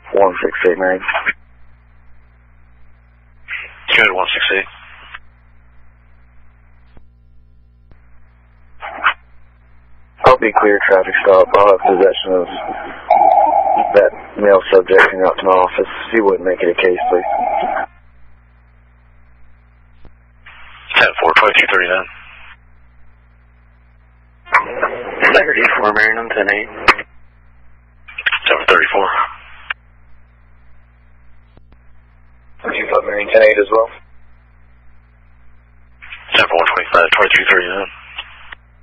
168, Marion. Good, 168. I'll be clear traffic stop. I'll have possession of that male subject and out to my office. He wouldn't make it a case, please. 10-4, 2239. 34, Marion, I'm 10-8. 734. 25, Marion, 10-8 as well. 10-4, 2239.